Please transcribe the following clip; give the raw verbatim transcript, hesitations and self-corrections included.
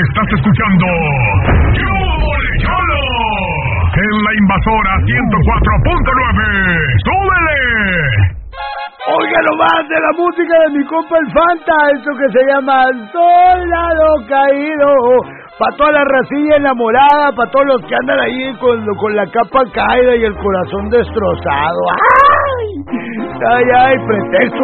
Estás escuchando ¡Cholo! En la Invasora ciento cuatro punto nueve. ¡Súbele! Oiga nomás de la música de mi compa el Fanta, eso que se llama Soldado Caído. Para toda la racilla enamorada, para todos los que andan ahí con, con la capa caída y el corazón destrozado. ¡Ay! Ay, ay, pretexto